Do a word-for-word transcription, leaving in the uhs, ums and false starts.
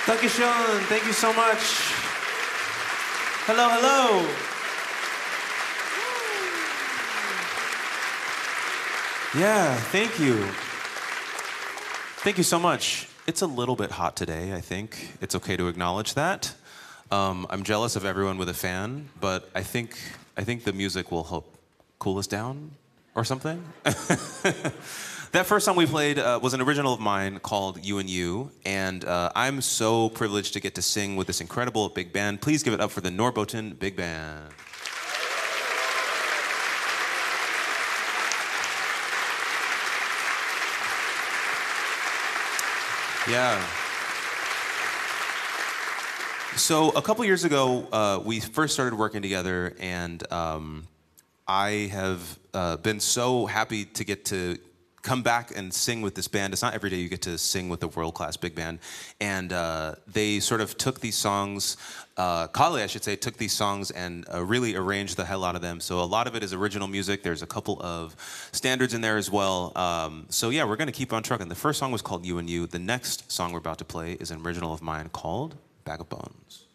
Dankeschön. Thank you so much. Hello, hello. Yeah, thank you. Thank you so much. It's a little bit hot today, I think. It's okay to acknowledge that. Um, I'm jealous of everyone with a fan, but I think I think the music will help cool us down or something. That first song we played uh, was an original of mine called You and You, and uh, I'm so privileged to get to sing with this incredible big band. Please give it up for the Norrbotten Big Band. Yeah. So a couple years ago, uh, we first started working together, and um, I have uh, been so happy to get to come back and sing with this band. It's not every day you get to sing with a world-class big band. And uh, they sort of took these songs, uh, Kale, I should say, took these songs and uh, really arranged the hell out of them. So a lot of it is original music. There's a couple of standards in there as well. Um, so yeah, we're gonna keep on trucking. The first song was called You and You. The next song we're about to play is an original of mine called Bag of Bones.